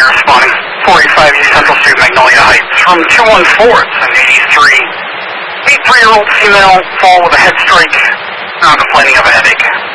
You're responding 485 East Central Street, Magnolia Heights. From 214, it's an 83-year-old female fall with a head strike, not complaining of a headache.